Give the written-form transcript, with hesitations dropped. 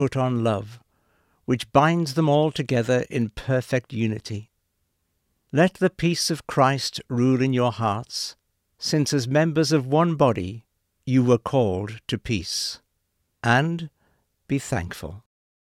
put on love, which binds them all together in perfect unity. Let the peace of Christ rule in your hearts, since as members of one body you were called to peace. And be thankful.